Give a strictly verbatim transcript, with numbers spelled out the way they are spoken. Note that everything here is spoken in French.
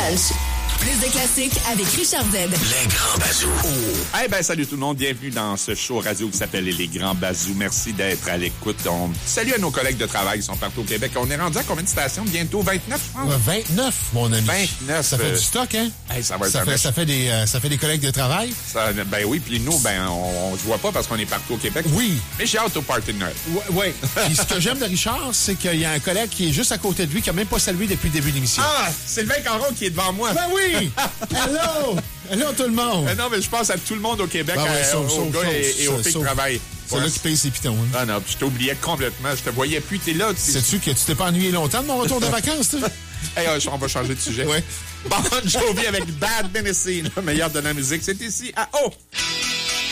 Lunch. Plus de classiques avec Richard Z. Les Grands Bazous. Oh. Eh ben, salut tout le monde. Bienvenue dans ce show radio qui s'appelle Les Grands Bazous. Merci d'être à l'écoute. On... Salut à nos collègues de travail qui sont partout au Québec. On est rendu à combien de stations? Bientôt vingt-neuf, je pense? vingt-neuf, mon ami. vingt-neuf. Ça fait euh... du stock, hein? Hey, ça va être ça, fait, ça, fait des, euh, ça fait des collègues de travail? Ça, ben oui, puis nous, ben, on, on se voit pas parce qu'on est partout au Québec. Oui. Mais j'ai hâte au party de Noël. Oui. Ouais. Puis ce que j'aime de Richard, c'est qu'il y a un collègue qui est juste à côté de lui, qui n'a même pas salué depuis le début de l'émission. Ah! Sylvain Caron qui est devant moi. Ben oui! Hello! Hello tout le monde! Euh, non, mais je pense à tout le monde au Québec, ben ouais, à, sauf, aux sauf, gars sauf, et, et aux sauf, filles qui travaillent. C'est là qui paye ses pitons. Hein? Ah non, puis je t'oubliais complètement. Je te voyais plus. T'es là. T'es... Sais-tu que tu t'es pas ennuyé longtemps de mon retour de vacances, toi? Hey, on va changer de sujet. Ouais. Bon Jovi avec Bad Tennessee, le meilleur de la musique. C'est ici à O.